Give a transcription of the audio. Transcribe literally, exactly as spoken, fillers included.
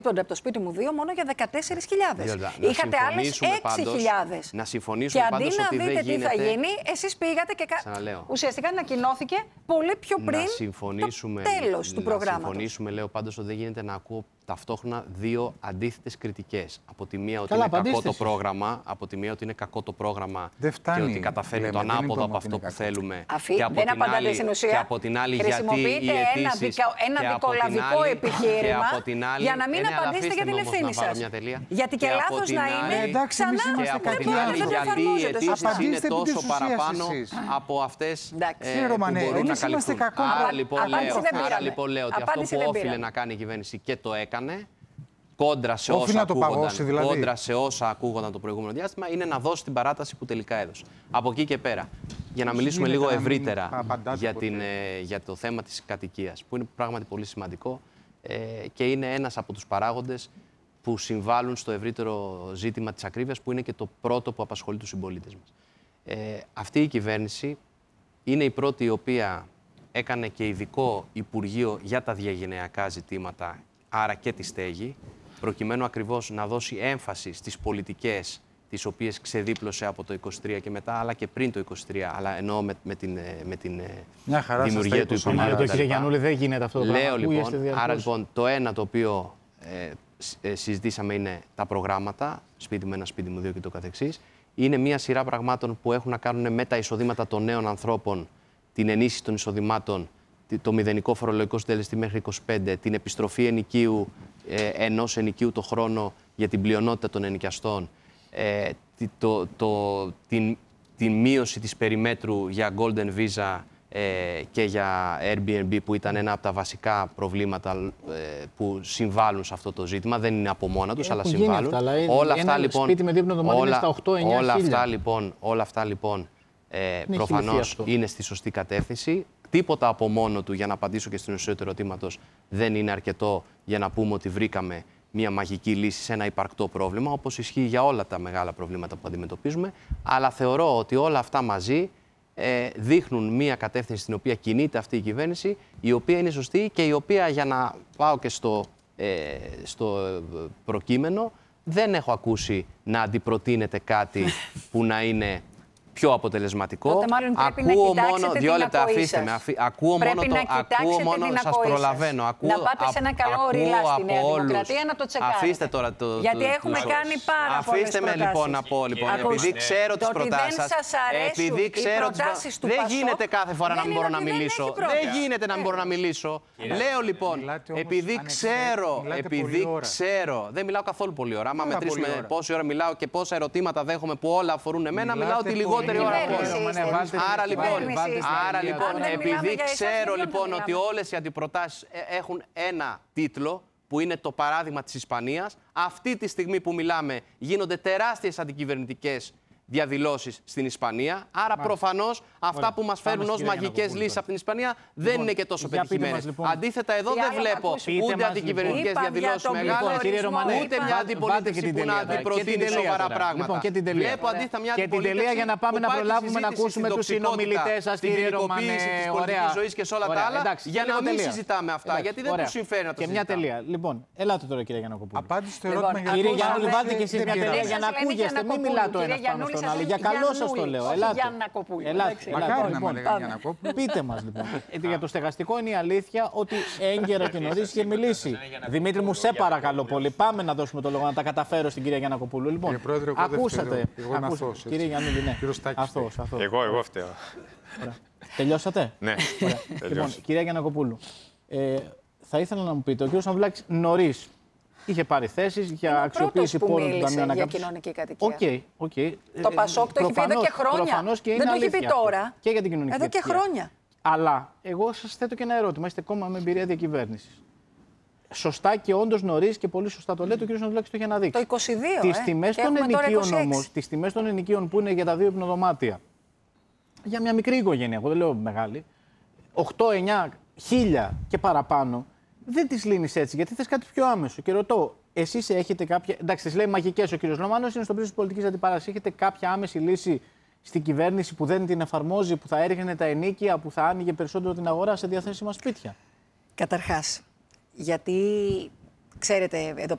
από το σπίτι μου δύο μόνο για δεκατέσσερις χιλιάδες. Είχατε άλλες έξι χιλιάδες. Να συμφωνήσουμε πάντως ότι δεν γίνεται. Και αντί να δείτε τι θα γίνει, εσείς πήγατε και ουσιαστικά ανακοινώθηκε πολύ πιο πριν το τέλος του προγράμματος. Να συμφωνήσουμε, λέω πάντως, ότι δεν γίνεται να ακούω ταυτόχρονα δύο αντίθετες κριτικές. Από τη μία ότι Καλά, είναι κακό το πρόγραμμα, από τη μία ότι είναι κακό το πρόγραμμα και ότι καταφέρει λέμε, το ανάποδο από αυτό που κακό. θέλουμε. Αφή, και από δεν την απαντάτε άλλη, στην ουσία. Και από την άλλη, χρησιμοποιείτε γιατί ένα, δικα, ένα δικολαβικό επιχείρημα άλλη, για να μην ναι, απαντήσετε για την ευθύνη σας. Γιατί και λάθος να είναι ξανά δεν μπορείτε να εφαρμόζετε. Οι αιτήσεις είναι τόσο παραπάνω από αυτές που μπορούν να καλυφθούν. Άρα λοιπόν λέω ότι αυτό που όφιλε να κάνει η κυβέρνηση και το έκανε, κόντρα σε, όσα ακούγονταν, δηλαδή. κόντρα σε όσα ακούγονταν το προηγούμενο διάστημα, είναι να δώσει την παράταση που τελικά έδωσε. Από εκεί και πέρα, για να μιλήσουμε λίγο ευρύτερα για, την, ε, για το θέμα της κατοικίας, που είναι πράγματι πολύ σημαντικό ε, και είναι ένας από τους παράγοντες που συμβάλλουν στο ευρύτερο ζήτημα της ακρίβειας, που είναι και το πρώτο που απασχολεί τους συμπολίτες μας. Ε, αυτή η κυβέρνηση είναι η πρώτη η οποία έκανε και ειδικό Υπουργείο για τα διαγενειακά ζητήματα, άρα και τη στέγη, προκειμένου ακριβώς να δώσει έμφαση στις πολιτικές τις οποίες ξεδίπλωσε από το είκοσι τρία και μετά, αλλά και πριν το είκοσι τρία, αλλά εννοώ με, με την, με την δημιουργία του Υπουργείου. Για τον κύριο Γιαννούλη δεν γίνεται αυτό το Λέω, πράγμα. Λοιπόν, άρα λοιπόν το ένα το οποίο ε, συζητήσαμε είναι τα προγράμματα, σπίτι μου ένα, σπίτι μου δύο και το καθεξής. Είναι μια σειρά πραγμάτων που έχουν να κάνουν με τα εισοδήματα των νέων ανθρώπων, την ενίσχυση των εισοδημάτων, το μηδενικό φορολογικό συντέλεστη μέχρι είκοσι πέντε, την επιστροφή ενοικίου, ε, ενός ενοικίου το χρόνο για την πλειονότητα των ενοικιαστών, ε, το, το, την, την μείωση της περιμέτρου για Golden Visa ε, και για Airbnb, που ήταν ένα από τα βασικά προβλήματα ε, που συμβάλλουν σε αυτό το ζήτημα. Δεν είναι από μόνα τους, αλλά συμβάλλουν. Αυτά, όλα αυτά λοιπόν, σπίτι με δίπλα δωμάτιο είναι στα οκτώ εννιά όλα αυτά λοιπόν, όλα αυτά λοιπόν ε, προφανώς είναι στη σωστή κατεύθυνση. Τίποτα από μόνο του, για να απαντήσω και στην ουσία του ερωτήματος, δεν είναι αρκετό για να πούμε ότι βρήκαμε μια μαγική λύση σε ένα υπαρκτό πρόβλημα, όπως ισχύει για όλα τα μεγάλα προβλήματα που αντιμετωπίζουμε. Αλλά θεωρώ ότι όλα αυτά μαζί ε, δείχνουν μια κατεύθυνση στην οποία κινείται αυτή η κυβέρνηση, η οποία είναι σωστή και η οποία, για να πάω και στο, ε, στο προκείμενο, δεν έχω ακούσει να αντιπροτείνεται κάτι που να είναι πιο αποτελεσματικό. Τότε μάλλον πρέπει ακούω να μόνο δύο λεπτά, αφήστε με. Αφή, ακούω πρέπει μόνο το. Ακούω μόνο, σας προλαβαίνω. Ακούω, να πάτε σε ένα καλό ρίλα στη Νέα Δημοκρατία να το τσεκάρετε. Αφήστε τώρα το. Γιατί έχουμε το, κάνει πάρα πολλές Αφήστε με λοιπόν να πω. Λοιπόν, επειδή ξέρω τις προτάσεις σας. Επειδή ξέρω τις προτάσεις του. Δεν γίνεται κάθε φορά να μην μπορώ να μιλήσω. Δεν γίνεται να μην μπορώ να μιλήσω. Λέω λοιπόν, επειδή ξέρω. Επειδή ξέρω. Δεν μιλάω καθόλου πολλή ώρα. Άμα μετρήσουμε πόση ώρα μιλάω και πόσα ερωτήματα δέχομαι που όλα αφορούν εμένα, μιλάω τη λιγότερη. Άρα λοιπόν, άρα λοιπόν επειδή ξέρω λοιπόν ότι όλες οι αντιπροτάσεις έχουν ένα τίτλο, που είναι το παράδειγμα της Ισπανίας, αυτή τη στιγμή που μιλάμε γίνονται τεράστιες αντικυβερνητικές διαδηλώσεις στην Ισπανία. Άρα προφανώς αυτά που μας φέρνουν ως μαγικές λύσεις από την Ισπανία δεν είναι και τόσο πετυχημένες. Αντίθετα, εδώ δεν βλέπω ούτε αντικυβερνητικές διαδηλώσεις μεγάλες, ούτε μια αντιπολίτευση που να αντιπροτείνει σοβαρά πράγματα. Βλέπω αντίθετα μια αντιπολίτευση. Και την τελεία για να πάμε να προλάβουμε να ακούσουμε τους συνομιλητές σας, κύριε Ρωμανέ. Της πολιτικής ζωής και σε όλα τα άλλα, για να μην συζητάμε αυτά. Γιατί δεν τους συμφέρει να το συζητάμε. Και μια τελεία. Λοιπόν, ελάτε τώρα, κύριε Γιαννακοπούλου. Απάντηση στο ερώτημα για κύριε Γιαννούλη, βάλτε και εσείς μια τελεία για να ακούγεστε. Μην μιλάτε ο ένας πάνω στον άλλο. Για καλό σας το λέω. Ελάτε. Μακάρι να με λέγανε Γιαννακόπουλο. Πείτε μας λοιπόν. Για το στεγαστικό είναι η αλήθεια ότι έγκαιρα και νωρίς είχε μιλήσει. Δημήτρη μου, σε παρακαλώ πολύ. Πάμε να δώσουμε το λόγο να τα καταφέρω στην κυρία Γιαννακοπούλου. Λοιπόν, ακούσατε. Κύριε Γιαννούλη, ναι. Αθώος, αθώος. Εγώ, εγώ φταίω. Τελειώσατε. Ναι. Λοιπόν, κυρία Γιαννακοπούλου, θα ήθελα να μου πείτε, ο κύριος Ανδρουλάκης νωρίς είχε πάρει θέσεις για αξιοποίηση πόρων του Ταμείου Ανακάμψης. Για κοινωνική κατοικία. Okay, okay. Το Πασόκ το έχει πει εδώ και χρόνια. Και δεν το έχει πει τώρα. Και για την κοινωνική εδώ κατοικία. Και χρόνια. Αλλά εγώ σας θέτω και ένα ερώτημα. Είστε κόμμα με εμπειρία διακυβέρνησης. Σωστά και όντως νωρίς και πολύ σωστά το λέτε, ο κ. Ανδρουλάκης το είχε αναδείξει. Το είκοσι δύο. Τις ε, τιμές των ενοικίων όμως, τις τιμές των ενοικίων που είναι για τα δύο υπνοδωμάτια, για μια μικρή οικογένεια, εγώ δεν λέω μεγάλη, οκτώ εννιά χίλια και παραπάνω, δεν τις λύνεις έτσι, γιατί θες κάτι πιο άμεσο. Και ρωτώ, εσείς έχετε κάποια. Εντάξει, τις λέει μαγικές ο κ. Λομάνος, είναι στο πλαίσιο της πολιτικής αντιπαράσης. Έχετε κάποια άμεση λύση στην κυβέρνηση που δεν την εφαρμόζει, που θα έριχνε τα ενοίκια, που θα άνοιγε περισσότερο την αγορά σε διαθέσιμα σπίτια? Καταρχάς, γιατί ξέρετε, εδώ